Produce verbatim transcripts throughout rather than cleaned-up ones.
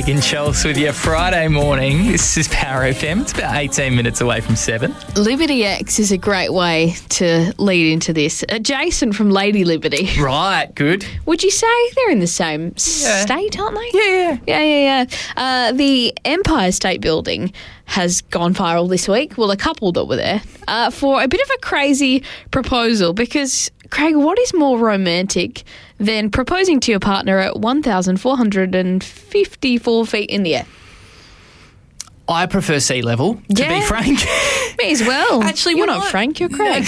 Craig and Chels with you Friday morning. This is Power F M. It's about eighteen minutes away from seven. Liberty X is a great way to lead into this. Uh, Jason from Lady Liberty. Right, good. Would you say they're in the same Yeah. state, aren't they? Yeah. Yeah, yeah, yeah. Uh, the Empire State Building has gone viral this week. Well, a couple that were there uh, for a bit of a crazy proposal because, Craig, what is more romantic than proposing to your partner at one thousand four hundred fifty-four feet in the air? I prefer sea level, to Yeah. be frank. Me as well. Actually, you're when not I- Frank, you're Craig.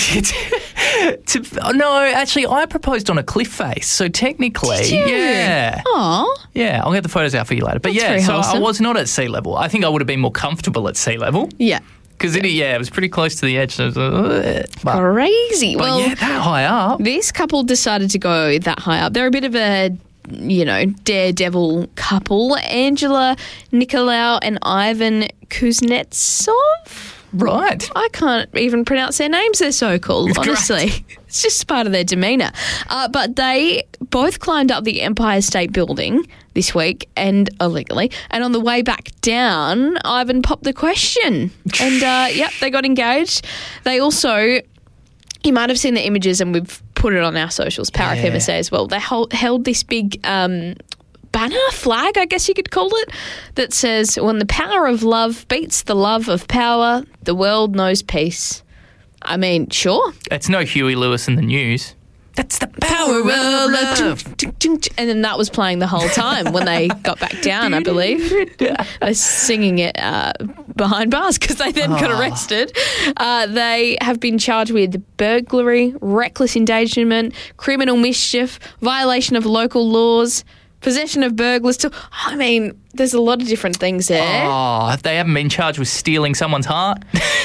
to, no, actually, I proposed on a cliff face, so technically, Did you? yeah. Aw. Yeah, I'll get the photos out for you later. But That's yeah, very so I wholesome. was not at sea level. I think I would have been more comfortable at sea level. Yeah. Because, it, yeah, it was pretty close to the edge. So it was, uh, but, Crazy. but Well, yeah, that high up. this couple decided to go that high up. They're a bit of a, you know, daredevil couple. Angela Nikolaou and Ivan Kuznetsov. Right. I can't even pronounce their names. They're so cool, Great. honestly. It's just part of their demeanour. Uh, but they both climbed up the Empire State Building this week and illegally. And on the way back down, Ivan popped the question. And, uh, yep, they got engaged. They also... You might have seen the images, and we've put it on our socials, Power Yeah. F M S A as well. They hold, held this big um, banner, flag, I guess you could call it, that says, when the power of love beats the love of power, the world knows peace. I mean, sure. It's no Huey Lewis in the news. That's the power of love. And then that was playing the whole time when they got back down, I believe. They're singing it uh, behind bars because they then got Oh. arrested. Uh, they have been charged with burglary, reckless endangerment, criminal mischief, violation of local laws, possession of burglars. To, I mean, there's a lot of different things there. Oh, they haven't been charged with stealing someone's heart.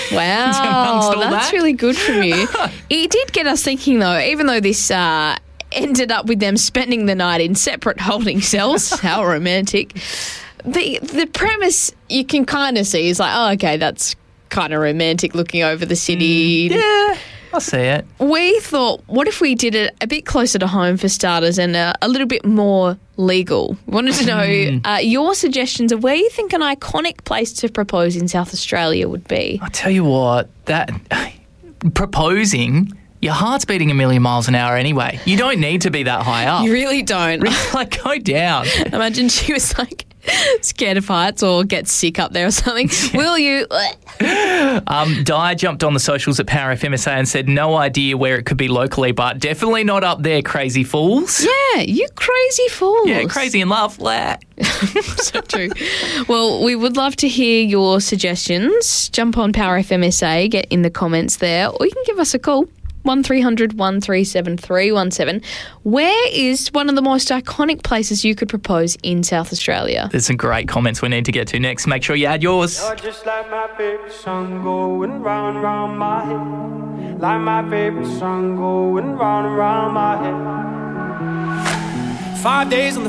Wow, Amongst all that's that. really good from you. It did get us thinking, though, even though this uh, ended up with them spending the night in separate holding cells, how romantic. The the premise you can kind of see is like, oh, okay, that's kind of romantic looking over the city. Yeah, I see it. We thought, what if we did it a bit closer to home for starters and uh, a little bit more legal? We wanted to know uh, your suggestions of where you think an iconic place to propose in South Australia would be. I tell you what, that proposing, your heart's beating a million miles an hour anyway. You don't need to be that high up. You really don't. Like, go down. Imagine she was like scared of heights or gets sick up there or something. Will you? Um, Di jumped on the socials at Power F M S A and said no idea where it could be locally, but definitely not up there, crazy fools. Yeah, you crazy fools. Yeah, crazy in love. Blah. So true. Well, we would love to hear your suggestions. Jump on Power F M S A, get in the comments there, or you can give us a call. one three hundred one three seven three one seven. Where is one of the most iconic places you could propose in South Australia? There's some great comments we need to get to next. Make sure you add yours. You're just like my favorite song going round, round my head. Like my favorite song going round, round my head. Five days on the